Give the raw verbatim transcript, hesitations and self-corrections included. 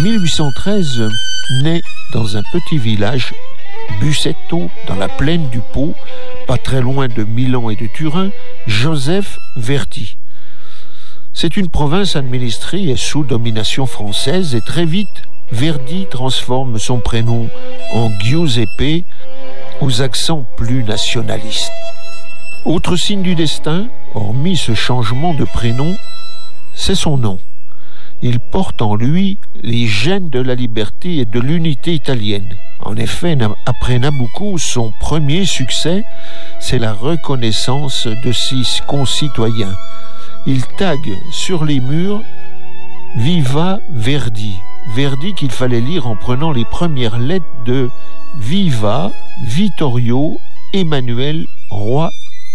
mille huit cent treize, naît dans un petit village, Busseto, dans la plaine du Pô, pas très loin de Milan et de Turin, Joseph Verdi. C'est une province administrée et sous domination française et très vite, Verdi transforme son prénom en Giuseppe aux accents plus nationalistes. Autre signe du destin, hormis ce changement de prénom, c'est son nom. Il porte en lui les gènes de la liberté et de l'unité italienne. En effet, après Nabucco, son premier succès, c'est la reconnaissance de ses concitoyens. Il tague sur les murs « Viva Verdi ». Verdi qu'il fallait lire en prenant les premières lettres de « Viva Vittorio Emanuele, roi d'Italie ».